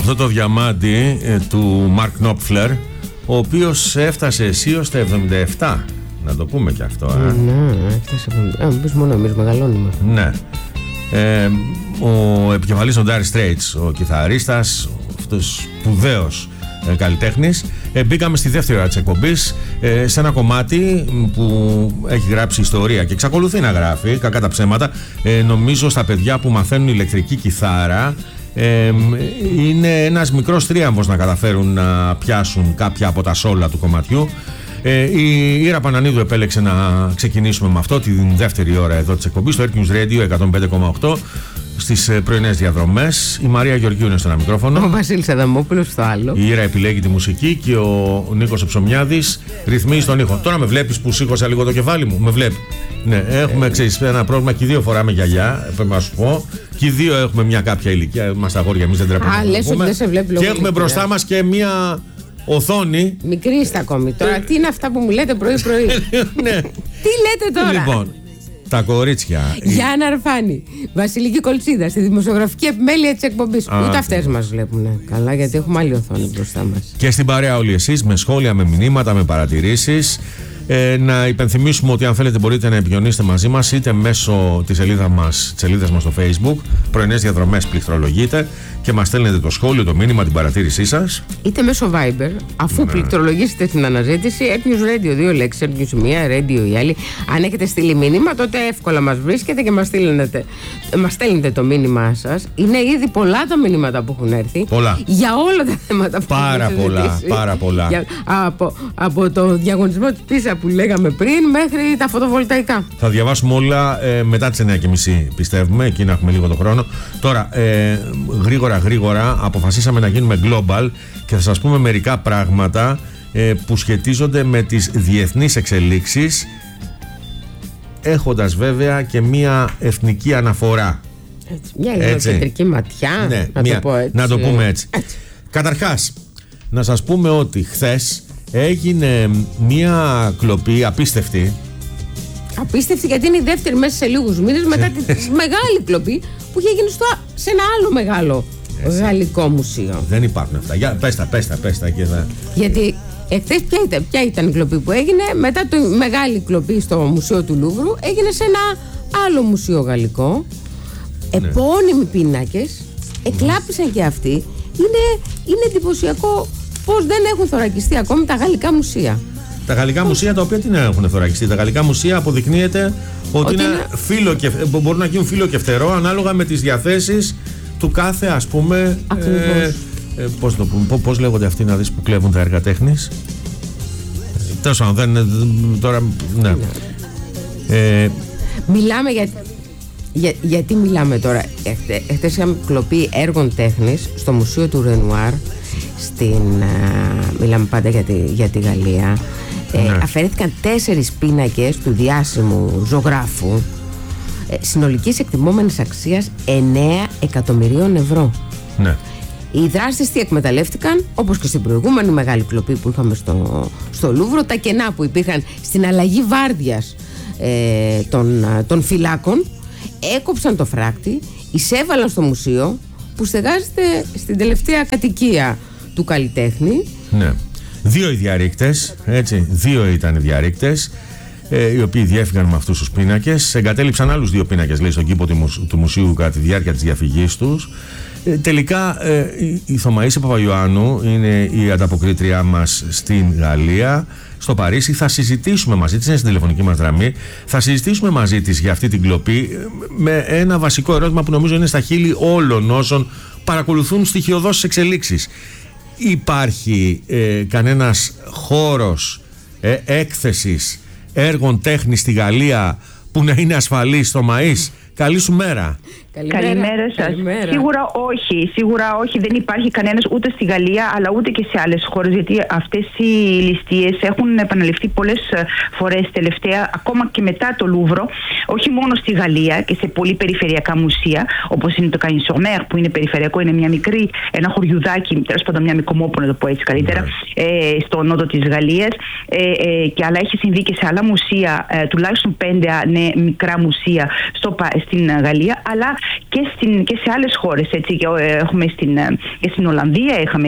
αυτό το διαμάντι του Μαρκ Νόπφλερ, ο οποίος έφτασε αισίως στα 77. Να το πούμε και αυτό. Ναι, έφτασε 77. Μήπως μόνο εμείς μεγαλώνουμε. Ναι. Ο επικεφαλής των Dire Straits, ο κιθαρίστας, αυτός σπουδαίος καλλιτέχνης. Μπήκαμε στη δεύτερη ώρα της εκπομπής σε ένα κομμάτι που έχει γράψει ιστορία και εξακολουθεί να γράφει, κακά τα ψέματα. Νομίζω στα παιδιά που μαθαίνουν ηλεκτρική κιθάρα είναι ένας μικρός τρίαμβος να καταφέρουν να πιάσουν κάποια από τα σόλα του κομματιού. Η Ήρα Πανανίδου επέλεξε να ξεκινήσουμε με αυτό την δεύτερη ώρα εδώ της εκπομπής στο Air News Radio 105,8 στις πρωινές διαδρομές. Η Μαρία Γεωργίου είναι στο ένα μικρόφωνο, ο Βασίλης Αδαμόπουλος στο άλλο. Η Ήρα επιλέγει τη μουσική και ο Νίκος ο Ψωμιάδης ρυθμίζει τον ήχο. Τώρα με βλέπεις που σήκωσα λίγο το κεφάλι μου? Με βλέπει? Ναι, έχουμε ένα πρόβλημα και οι δύο φοράμε γυαλιά, πρέπει να σου πω. Και οι δύο έχουμε μια κάποια ηλικία. Είμαστε αγόρια, εμείς δεν τρέπουμε. Λες ότι δεν σε βλέπει λόγω. Και έχουμε μπροστά μας και μια οθόνη. Μικρή είστε ακόμη. Τώρα τι είναι αυτά που μου λέτε πρωί-πρωί? Ναι. Τι λέτε τώρα? Λοιπόν, τα κορίτσια. Γιάννα Αρφάνη, Βασιλική Κολτσίδα, στη δημοσιογραφική επιμέλεια της εκπομπής. Ούτε αυτές μας βλέπουν. Καλά, γιατί έχουμε άλλη οθόνη μπροστά μας. Και στην παρέα όλοι εσείς, με σχόλια, με μηνύματα, με παρατηρήσεις. Να υπενθυμίσουμε ότι αν θέλετε μπορείτε να επικοινωνήσετε μαζί μας είτε μέσω της σελίδας μας στο Facebook, πρωινές διαδρομές πληκτρολογείτε και μας στέλνετε το σχόλιο, το μήνυμα, την παρατήρησή σας. Είτε μέσω Viber, αφού πληκτρολογήσετε την αναζήτηση Air News Radio, 2 λέξεις, Air News μία, Radio η άλλη. Αν έχετε στείλει μήνυμα, τότε εύκολα μας βρίσκετε και μας στέλνετε το μήνυμά σας. Είναι ήδη πολλά τα μηνύματα που έχουν έρθει. Πολλά. Για όλα τα θέματα που Πάρα πολλά. Από το διαγωνισμό της PISA που λέγαμε πριν μέχρι τα φωτοβολταϊκά. Θα διαβάσουμε όλα μετά τις 9:30 πιστεύουμε, εκεί να έχουμε λίγο το χρόνο. Τώρα γρήγορα αποφασίσαμε να γίνουμε global και θα σας πούμε μερικά πράγματα που σχετίζονται με τις διεθνείς εξελίξεις, έχοντας βέβαια και μια εθνική αναφορά. Μια κεντρική ματιά, ναι, να το πούμε έτσι. Καταρχάς να σας πούμε ότι χθες έγινε μια κλοπή απίστευτη. Απίστευτη, γιατί είναι η δεύτερη μέσα σε λίγους μήνες μετά τη μεγάλη κλοπή που είχε γίνει σε ένα άλλο μεγάλο γαλλικό μουσείο. Δεν υπάρχουν αυτά. Πες τα και θα... Γιατί εχθές ποια ήταν η κλοπή που έγινε? Μετά τη μεγάλη κλοπή στο Μουσείο του Λούβρου έγινε σε ένα άλλο μουσείο γαλλικό. Επώνυμοι πίνακες εκλάπησαν και αυτοί. Είναι εντυπωσιακό πώς δεν έχουν θωρακιστεί ακόμη τα γαλλικά μουσεία. Τα γαλλικά μουσεία τα οποία τι να έχουν θωρακιστεί? Τα γαλλικά μουσεία αποδεικνύεται ότι μπορούν να γίνουν φύλλο και φτερό ανάλογα με τις διαθέσεις του κάθε, ας πούμε. Πώς λέγονται αυτοί, να δεις, που κλέβουν τα έργα τέχνης? Τέλος πάντων, τώρα. Ναι. Μιλάμε γιατί μιλάμε τώρα? Εχθές είχαμε κλοπή έργων τέχνης στο Μουσείο του Ρενουάρ. Μιλάμε πάντα για τη Γαλλία. Αφαιρέθηκαν 4 πίνακες του διάσημου ζωγράφου συνολικής εκτιμόμενης αξίας 9 εκατομμυρίων ευρώ. Ναι. Οι δράστες τι εκμεταλλεύτηκαν? Όπως και στην προηγούμενη μεγάλη κλοπή που είχαμε στο Λούβρο, τα κενά που υπήρχαν στην αλλαγή βάρδιας των φυλάκων, έκοψαν το φράκτη, εισέβαλαν στο μουσείο που στεγάζεται στην τελευταία κατοικία του καλλιτέχνη. Ναι. 2 οι διαρρήκτες, έτσι, 2 ήταν οι διαρρήκτες, οι οποίοι διέφυγαν με αυτούς τους πίνακες. Εγκατέλειψαν άλλους 2 πίνακες, λέει, στον κήπο του μουσείου κατά τη διάρκεια της διαφυγής τους. Τελικά η Θωμαΐσσα Παπαϊωάννου είναι η ανταποκρίτριά μας στην Γαλλία, στο Παρίσι. Θα συζητήσουμε μαζί της, είναι στην τηλεφωνική μας γραμμή. Θα συζητήσουμε μαζί της για αυτή την κλοπή με ένα βασικό ερώτημα που νομίζω είναι στα χείλη όλων όσων παρακολουθούν στοιχειωδώς τις εξελίξεις. Υπάρχει κανένας χώρος έκθεσης έργων τέχνης στη Γαλλία που να είναι ασφαλής στο ΜΑΗΣ? Καλή σου μέρα. Καλημέρα σας. Σίγουρα όχι. Δεν υπάρχει κανένας ούτε στη Γαλλία αλλά ούτε και σε άλλες χώρες, γιατί αυτές οι ληστείες έχουν επαναληφθεί πολλές φορές τελευταία, ακόμα και μετά το Λούβρο, όχι μόνο στη Γαλλία και σε πολύ περιφερειακά μουσεία, όπως είναι το Κανισορμέρ, που είναι περιφερειακό, είναι ένα χωριουδάκι, τέλος πάντων μια μικομόπο, να το πω έτσι καλύτερα, στο νότο της Γαλλίας, αλλά έχει συμβεί και σε άλλα μουσεία, τουλάχιστον 5 μικρά μουσεία στην Γαλλία, αλλά και σε άλλες χώρες. Έτσι, έχουμε στην Ολλανδία, είχαμε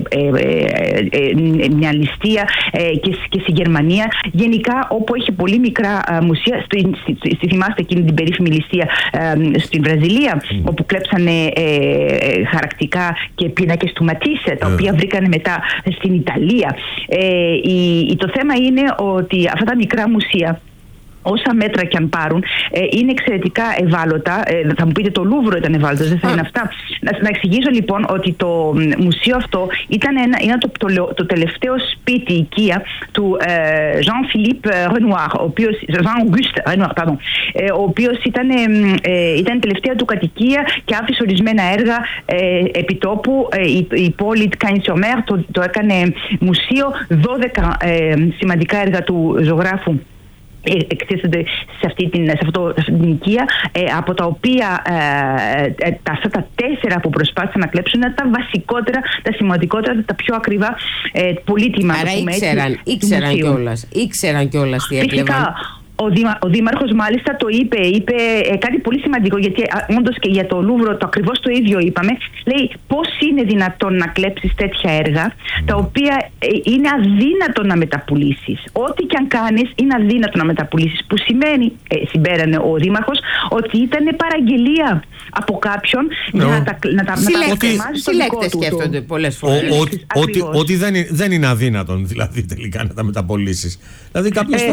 μια ληστεία και στη Γερμανία. Γενικά, όπου έχει πολύ μικρά μουσεία, θυμάστε εκείνη την περίφημη ληστεία στην Βραζιλία, όπου κλέψανε χαρακτικά και πίνακες του Ματίσε, τα οποία βρήκανε μετά στην Ιταλία. Το θέμα είναι ότι αυτά τα μικρά μουσεία, όσα μέτρα και αν πάρουν, είναι εξαιρετικά ευάλωτα. Θα μου πείτε το Λούβρο ήταν ευάλωτο, δεν θα είναι αυτά. Να εξηγήσω λοιπόν ότι το μουσείο αυτό είναι το τελευταίο σπίτι, οικία του Jean-Philippe Renoir, Jean-Auguste Renoir, ο οποίος ήταν τελευταία του κατοικία και άφησε ορισμένα έργα επιτόπου. Η πόλη Cagnes-sur-Mer το έκανε μουσείο. 12 σημαντικά έργα του ζωγράφου εκτίθενται σε αυτή την οικία, από τα οποία αυτά τα 4 που προσπάθησαν να κλέψουν είναι τα βασικότερα, τα σημαντικότερα, τα πιο ακριβά, πολύτιμα. Άρα ήξεραν κιόλας τι έκλεβαν. Ο Δήμαρχος μάλιστα το είπε κάτι πολύ σημαντικό, γιατί όντως και για το Λούβρο το ακριβώς το ίδιο είπαμε. Λέει πώς είναι δυνατόν να κλέψεις τέτοια έργα, τα οποία είναι αδύνατο να μεταπουλήσεις. Ό,τι και αν κάνεις είναι αδύνατο να μεταπουλήσεις, που σημαίνει, συμπέρανε ο Δήμαρχος, ότι ήταν παραγγελία από κάποιον για να τα κρεμάσει στο δικό του. Σκέφτονται πολλές φορές. Ότι δεν είναι αδύνατον δηλαδή τελικά να τα μεταπολίσεις. Δηλαδή κάποιος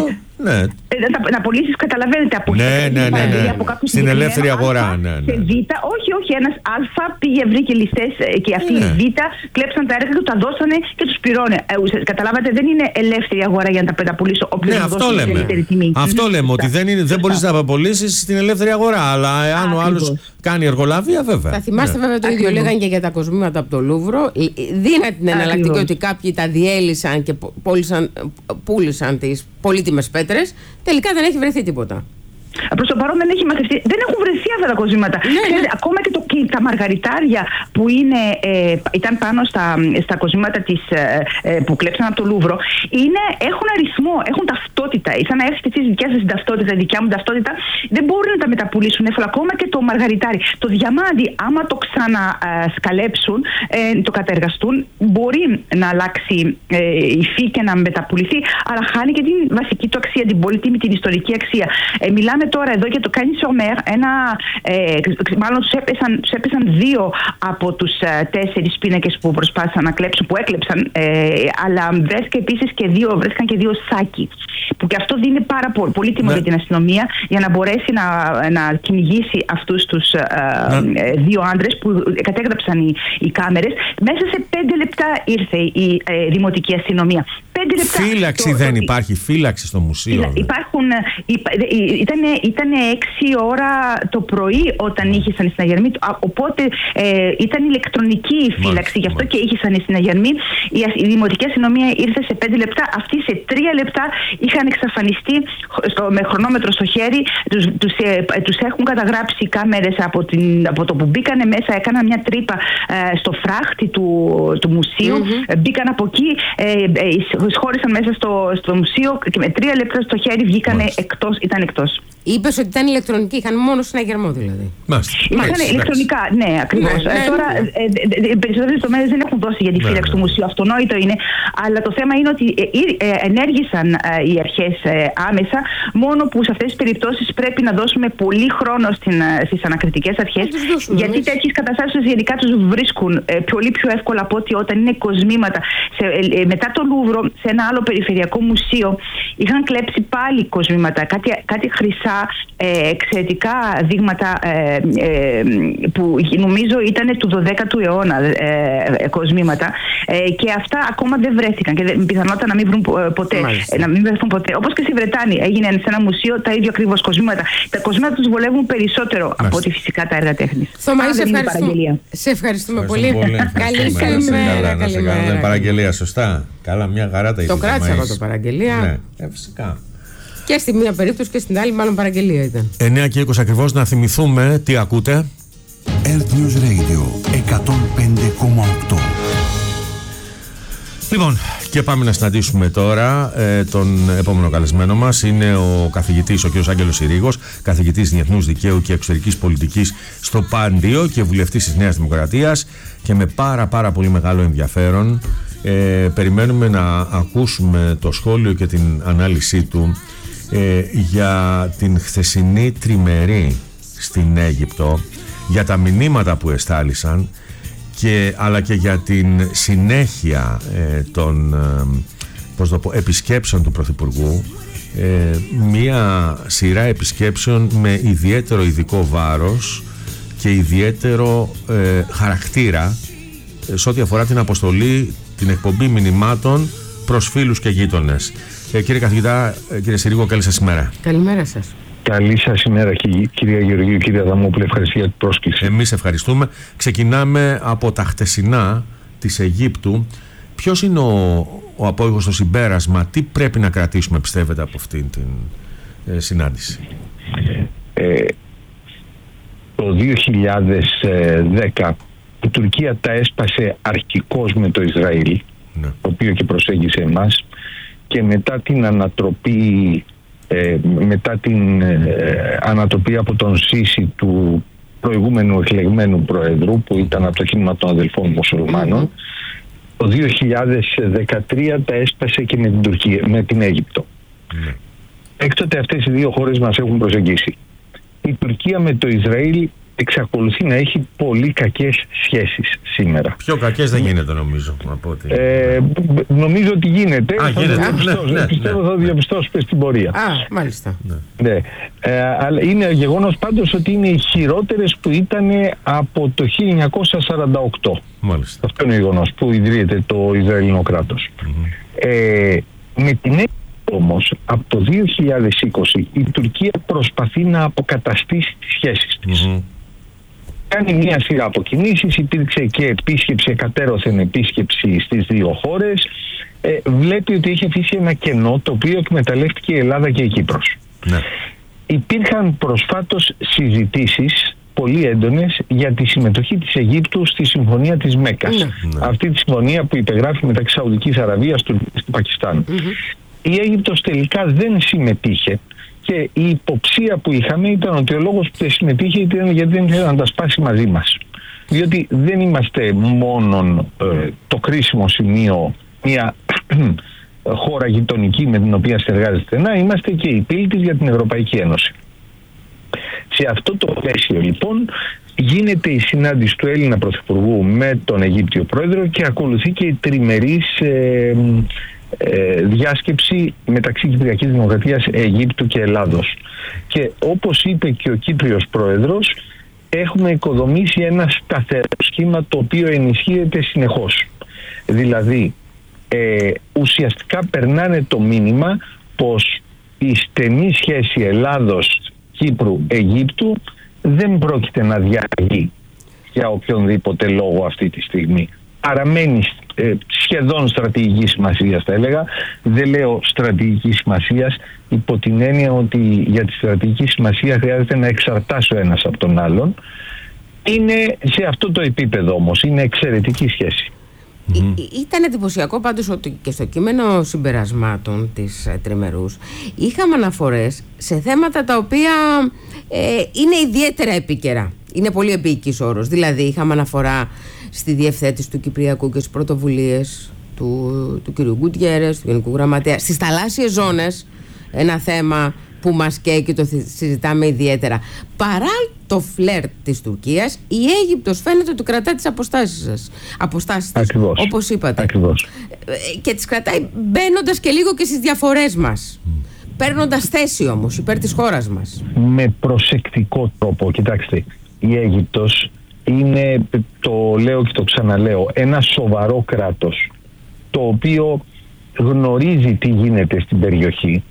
να πωλήσεις, καταλαβαίνετε, από κάποιους στην ελεύθερη αγορά. Σε Β, όχι, ένας Α πήγε, βρήκε ληστές και αυτοί οι Β κλέψαν τα έργα του, τα δώσανε και τους πυρώνε. Καταλάβατε, δεν είναι ελεύθερη αγορά για να τα μεταπολύσω όποιος να δώσει την ελεύθερη τιμή. Αυτό λέμε, ότι δεν μπορείς να τα απολύσεις στην ελεύθερη αγορά. Αλλά εάν ο άλλος κάνει εργολαβία, βέβαια. Θα θυμάστε βέβαια το ίδιο λέγανε και για τα κοσμήματα από το Λούβρο. Δίνει την εναλλακτική ότι κάποιοι τα διέλυσαν και πούλησαν τις πολύτιμες πέτρες. Τελικά δεν έχει βρεθεί τίποτα. Προς το παρόν δεν έχει μαθευτεί. Δεν έχουν βρεθεί αυτά τα κοσμήματα. Ξέρετε, ακόμα και τα μαργαριτάρια που ήταν πάνω στα κοσμήματα που κλέψαν από το Λούβρο, έχουν αριθμό, έχουν ταυτότητα. Σαν να έχετε εσείς δικιά σας ταυτότητα, δικιά μου ταυτότητα, δεν μπορούν να τα μεταπουλήσουν εύκολα. Ακόμα και το μαργαριτάρι. Το διαμάντι, άμα το ξανασκαλέψουν, το κατεργαστούν, μπορεί να αλλάξει υφή και να μεταπουληθεί, αλλά χάνει και την βασική του αξία, την πολύτιμη, την ιστορική αξία. Μιλάμε τώρα εδώ για το Cagnes-sur-Mer, μάλλον τους έπεσαν 2 από τους 4 πίνακες που προσπάθησαν να κλέψουν, που έκλεψαν, αλλά βρέθηκαν επίσης και 2 σάκι, που και αυτό δίνει πάρα πολύτιμο για την αστυνομία, για να μπορέσει να κυνηγήσει αυτούς τους 2 άντρες που κατέγραψαν οι κάμερες. Μέσα σε 5 λεπτά ήρθε η δημοτική αστυνομία. 5 λεπτά. Φύλαξη δεν υπάρχει, φύλαξη στο μουσείο. Ήταν 6 ώρα το πρωί όταν ήχησαν οι συναγερμοί, οπότε ήταν ηλεκτρονική η φύλαξη, γι' αυτό και ήχησαν οι συναγερμοί. Η δημοτική αστυνομία ήρθε σε 5 λεπτά, αυτοί σε 3 λεπτά είχαν εξαφανιστεί με χρονόμετρο στο χέρι. Τους έχουν καταγράψει οι κάμερες από το που μπήκανε μέσα, έκαναν μια τρύπα στο φράχτη του μουσείου, μπήκαν από εκεί, χώρισαν μέσα στο μουσείο και με 3 λεπτά στο χέρι βγήκανε ήταν εκτός. Είπες ότι ήταν ηλεκτρονική, είχαν μόνο συναγερμό δηλαδή. Είχαν ηλεκτρονικά, ναι, ακριβώς. Τώρα περισσότερες λεπτομέρειες δεν έχουν δώσει για τη φύλαξη του μουσείου, αυτονόητο είναι. Αλλά το θέμα είναι ότι ενέργησαν οι αρχές άμεσα, μόνο που σε αυτές τις περιπτώσεις πρέπει να δώσουμε πολύ χρόνο στις ανακριτικές αρχές, γιατί τέτοιες καταστάσεις γενικά τους βρίσκουν πολύ πιο εύκολα από ότι όταν είναι κοσμήματα. Μετά το Λούβρο, σε ένα άλλο περιφερειακό μουσείο, είχαν κλέψει πάλι κοσμήματα, κάτι χρυσά, εξαιρετικά δείγματα που νομίζω ήταν του 12ου αιώνα κοσμήματα, και αυτά ακόμα δεν βρέθηκαν και πιθανότατα να μην βρουν ποτέ. Όπως και στη Βρετάνη έγινε σε ένα μουσείο τα ίδια ακριβώς κοσμήματα. Τα κοσμήματα τους βολεύουν περισσότερο από ότι φυσικά τα έργα τέχνης. Θωμαή, σε ευχαριστούμε πολύ. Καλή σου ημέρα. Δεν είναι παραγγελία, σωστά. Καλά, μια χαρά τα είπε. Το κράτησα εγώ το παραγγελία. Ναι, φυσικά. Και στη μία περίπτωση και στην άλλη, μάλλον παραγγελία ήταν. 9 και 20 ακριβώς, να θυμηθούμε τι ακούτε. Earth News Radio 105,8. Λοιπόν, Και πάμε να συναντήσουμε τώρα τον επόμενο καλεσμένο μας. Είναι ο καθηγητής, ο κ. Άγγελος Συρίγος, καθηγητής Διεθνούς Δικαίου και Εξωτερικής Πολιτικής στο Πάντιο και βουλευτής της Νέας Δημοκρατίας, και με πάρα πολύ μεγάλο ενδιαφέρον περιμένουμε να ακούσουμε το σχόλιο και την ανάλυση του για την χθεσινή τριμερή στην Αίγυπτο, για τα μηνύματα που εστάλησαν, αλλά και για την συνέχεια των επισκέψεων του Πρωθυπουργού, μία σειρά επισκέψεων με ιδιαίτερο ειδικό βάρος και ιδιαίτερο χαρακτήρα σε ό,τι αφορά την αποστολή, την εκπομπή μηνυμάτων προς φίλους και γείτονες. Κύριε καθηγητά, κύριε Συρίγο, καλή σας ημέρα. Καλημέρα σας. Καλή σας ημέρα, κυρία Γεωργίου, κυρία Αδαμόπουλε, ευχαριστώ για την πρόσκληση. Εμείς ευχαριστούμε. Ξεκινάμε από τα χτεσινά της Αιγύπτου. Ποιος είναι ο απόγειος στο συμπέρασμα, τι πρέπει να κρατήσουμε, πιστεύετε, από αυτήν την συνάντηση? Το 2010 η Τουρκία τα έσπασε αρχικώς με το Ισραήλ, ναι, το οποίο και προσέγγισε εμάς, και μετά την ανατροπή από τον Σίση, του προηγούμενου εκλεγμένου Προέδρου, που ήταν από το κίνημα των αδελφών μουσουλμάνων, το 2013 τα έσπασε και με την Αίγυπτο. Έκτοτε αυτές οι δύο χώρες μας έχουν προσεγγίσει. Η Τουρκία με το Ισραήλ εξακολουθεί να έχει πολύ κακές σχέσεις σήμερα. Πιο κακές δεν γίνεται, νομίζω. Νομίζω ότι γίνεται. Πιστεύω θα διαπιστώσουμε στην πορεία. Μάλιστα. Ναι. Αλλά είναι γεγονός πάντως ότι είναι οι χειρότερες που ήταν από το 1948. Μάλιστα. Αυτό είναι γεγονός που ιδρύεται το Ισραηλινό κράτος. Με την όμως, από το 2020 η Τουρκία προσπαθεί να αποκαταστήσει τις σχέσεις της. Κάνει μια σειρά από κινήσεις, υπήρξε και επίσκεψη, εκατέρωθεν επίσκεψη στις δύο χώρες. Βλέπει ότι έχει αφήσει ένα κενό, το οποίο εκμεταλλεύτηκε η Ελλάδα και η Κύπρος. Ναι. Υπήρχαν προσφάτως συζητήσεις πολύ έντονες για τη συμμετοχή της Αιγύπτου στη Συμφωνία της Μέκκας. Ναι. Αυτή τη συμφωνία που υπεγράφει μεταξύ Σαουδικής Αραβίας, Τουρκίας και Πακιστάν. Η Αίγυπτος τελικά δεν συμμετείχε, και η υποψία που είχαμε ήταν ότι ο λόγος που δεν συμμετείχε ήταν γιατί δεν ήθελε να τα σπάσει μαζί μας. Διότι δεν είμαστε μόνον το κρίσιμο σημείο, μια χώρα γειτονική με την οποία συνεργάζεται στενά, είμαστε και οι πύλητες για την Ευρωπαϊκή Ένωση. Σε αυτό το πλαίσιο λοιπόν γίνεται η συνάντηση του Έλληνα Πρωθυπουργού με τον Αιγύπτιο Πρόεδρο και ακολουθεί και η τριμερής διάσκεψη μεταξύ Κυπριακής Δημοκρατίας, Αιγύπτου και Ελλάδος. Και όπως είπε και ο Κύπριος Πρόεδρος, έχουμε οικοδομήσει ένα σταθερό σχήμα το οποίο ενισχύεται συνεχώς. Δηλαδή ουσιαστικά περνάνε το μήνυμα πως η στενή σχέση Ελλάδος-Κύπρου-Αιγύπτου δεν πρόκειται να διαρκεί για οποιονδήποτε λόγο αυτή τη στιγμή. Παραμένει σχεδόν στρατηγική σημασίας, θα έλεγα. Δεν λέω στρατηγική σημασίας υπό την έννοια ότι για τη στρατηγική σημασία χρειάζεται να εξαρτάσει ο ένας από τον άλλον. Είναι σε αυτό το επίπεδο όμως, είναι εξαιρετική σχέση. Ήταν εντυπωσιακό πάντως ότι και στο κείμενο συμπερασμάτων της τριμερούς είχαμε αναφορές σε θέματα τα οποία είναι ιδιαίτερα επίκαιρα. Είναι πολύ επίκης όρος. Δηλαδή είχαμε αναφορά στη διευθέτηση του Κυπριακού και στις πρωτοβουλίες του κ. Γκουτιέρες, του Γενικού Γραμματέα, στις θαλάσσιες ζώνες, ένα θέμα που μας καίει και το συζητάμε ιδιαίτερα. Παρά το φλερτ της Τουρκίας, η Αίγυπτος φαίνεται ότι κρατά τις αποστάσεις της, όπως είπατε. Ακριβώς. Και τις κρατάει μπαίνοντας και λίγο και στις διαφορές μας. Παίρνοντας θέση όμως υπέρ της χώρας μας. Με προσεκτικό τρόπο. Κοιτάξτε, η Αίγυπτος είναι, το λέω και το ξαναλέω, ένα σοβαρό κράτος, το οποίο γνωρίζει τι γίνεται στην περιοχή,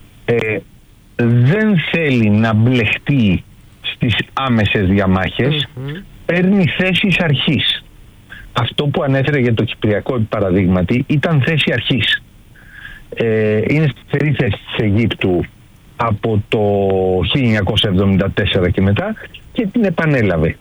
δεν θέλει να μπλεχτεί στις άμεσες διαμάχες, παίρνει θέσεις αρχής. Αυτό που ανέφερε για το Κυπριακό επί παραδείγματι ήταν θέση αρχής. Είναι σταθερή θέση της Αιγύπτου από το 1974 και μετά και την επανέλαβε.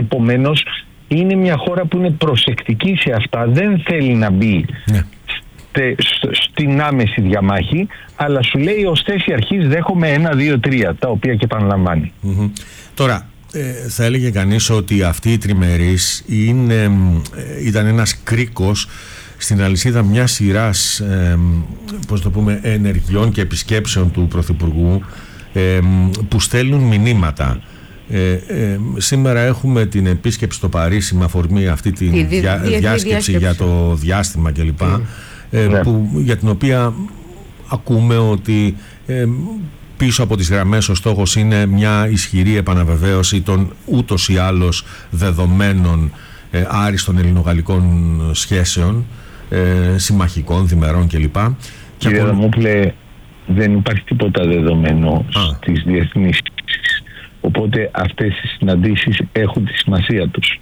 Επομένως είναι μια χώρα που είναι προσεκτική σε αυτά, δεν θέλει να μπει στην άμεση διαμάχη, αλλά σου λέει ως θέση αρχής δέχομαι 1, 2, 3, τα οποία και επαναλαμβάνει. Τώρα, θα έλεγε κανείς ότι αυτή η τριμερής ήταν ένας κρίκος στην αλυσίδα μιας σειράς ενεργειών και επισκέψεων του Πρωθυπουργού που στέλνουν μηνύματα. Σήμερα έχουμε την επίσκεψη στο Παρίσι με αφορμή αυτή τη διάσκεψη για το διάστημα κλπ, για την οποία ακούμε ότι πίσω από τις γραμμές ο στόχος είναι μια ισχυρή επαναβεβαίωση των ούτως ή άλλως δεδομένων άριστων ελληνογαλλικών σχέσεων, συμμαχικών, διμερών κλπ. Κύριε Αδαμόπουλε, δεν υπάρχει τίποτα δεδομένο στις διεθνείς σχέσεις. Οπότε αυτές οι συναντήσεις έχουν τη σημασία τους.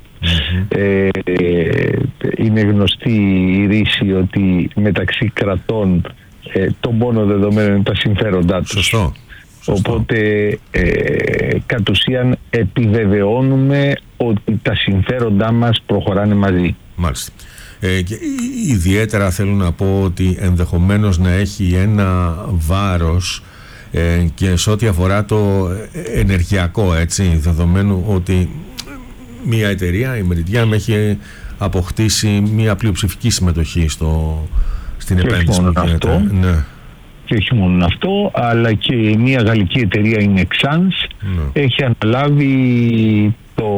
Είναι γνωστή η ρίση ότι μεταξύ κρατών το μόνο δεδομένο είναι τα συμφέροντά τους. Σωστό. Οπότε κατ' ουσίαν επιβεβαιώνουμε ότι τα συμφέροντά μας προχωράνε μαζί. Μάλιστα. Και ιδιαίτερα θέλω να πω ότι ενδεχομένως να έχει ένα βάρος και σε ό,τι αφορά το ενεργειακό, έτσι, δεδομένου ότι μια εταιρεία, η Meridiam, έχει αποκτήσει μια πλειοψηφική συμμετοχή στην επένδυση που γίνεται. Ναι. Και όχι μόνο αυτό, αλλά και μια γαλλική εταιρεία, η Nexans, έχει αναλάβει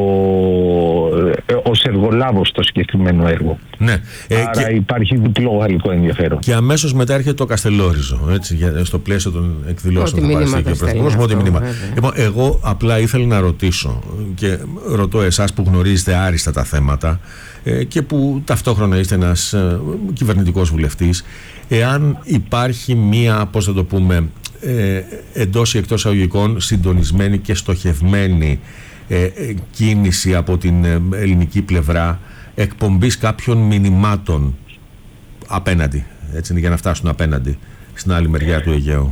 ως εργολάβος το συγκεκριμένο έργο. Ναι. Άρα υπάρχει διπλό γαλλικό ενδιαφέρον. Και αμέσως μετά έρχεται το Καστελόριζο, έτσι, στο πλαίσιο των εκδηλώσεων του Παρισιού. Λοιπόν, εγώ απλά ήθελα να ρωτήσω, και ρωτώ εσάς που γνωρίζετε άριστα τα θέματα και που ταυτόχρονα είστε ένας κυβερνητικός βουλευτής, εάν υπάρχει μία, πώς θα το πούμε, εντός ή εκτός αγωγικών συντονισμένη και στοχευμένη κίνηση από την ελληνική πλευρά εκπομπής κάποιων μηνυμάτων απέναντι, έτσι, για να φτάσουν απέναντι στην άλλη μεριά του Αιγαίου.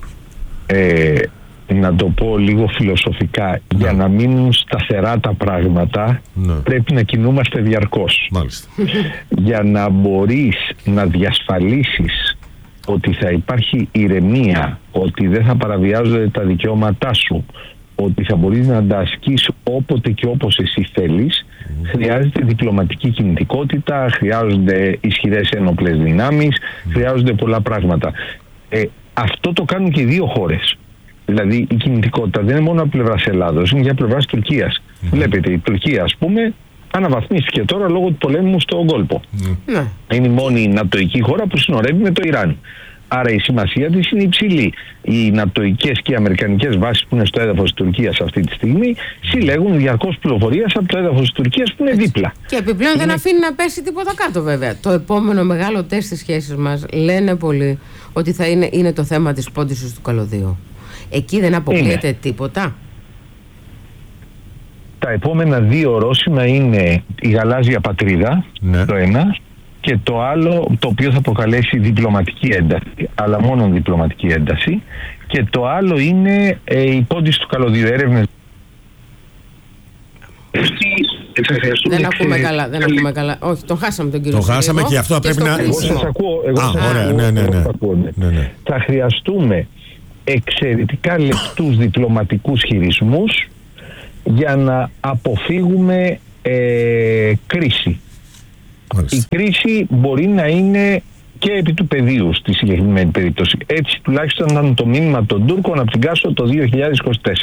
Να το πω λίγο φιλοσοφικά, για να μείνουν σταθερά τα πράγματα πρέπει να κινούμαστε διαρκώς. Μάλιστα. Για να μπορείς να διασφαλίσεις ότι θα υπάρχει ηρεμία, ότι δεν θα παραβιάζονται τα δικαιώματά σου, ότι θα μπορείς να τα ασκείς όποτε και όπως εσύ θέλεις, χρειάζεται διπλωματική κινητικότητα, χρειάζονται ισχυρές ένοπλες δυνάμεις, χρειάζονται πολλά πράγματα. Αυτό το κάνουν και οι δύο χώρες. Δηλαδή η κινητικότητα δεν είναι μόνο από πλευράς Ελλάδος, είναι για πλευράς Τουρκίας. Βλέπετε, η Τουρκία, ας πούμε, αναβαθμίστηκε τώρα λόγω του πολέμου στον κόλπο. Είναι η μόνη νατοϊκή χώρα που συνορεύει με το Ιράν. Άρα η σημασία της είναι υψηλή. Οι νατοικές και οι αμερικανικές βάσεις που είναι στο έδαφος της Τουρκίας αυτή τη στιγμή συλλέγουν διαρκώς πληροφορίες από το έδαφος της Τουρκίας που είναι δίπλα. Και επιπλέον δεν αφήνει να πέσει τίποτα κάτω, βέβαια. Το επόμενο μεγάλο τεστ στις σχέσεις μας, λένε πολλοί, ότι θα είναι το θέμα της πόντισης του καλωδίου. Εκεί δεν αποκλείεται τίποτα. Τα επόμενα δύο ορόσημα είναι η γαλάζια πατρίδα, το ένα, και το άλλο, το οποίο θα προκαλέσει διπλωματική ένταση, αλλά μόνο διπλωματική ένταση, και το άλλο είναι η πόντιση του καλωδίου, έρευνες. Δεν ακούμε καλά. Όχι, τον χάσαμε τον κύριο. Το χάσαμε και αυτό πρέπει να... Εγώ σας ακούω. Ναι. Θα χρειαστούμε εξαιρετικά λεπτούς διπλωματικούς χειρισμούς για να αποφύγουμε κρίση. Η κρίση μπορεί να είναι και επί του πεδίου στη συγκεκριμένη περίπτωση. Έτσι τουλάχιστον ήταν το μήνυμα των Τούρκων από την Κάστρο το 2024.